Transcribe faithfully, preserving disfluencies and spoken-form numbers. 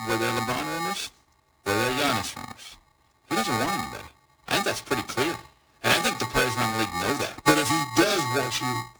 Were there LeBron rumors? Were there Giannis rumors? He doesn't want anybody. I think that's pretty clear. And I think the players around the league know that. But if he does want you,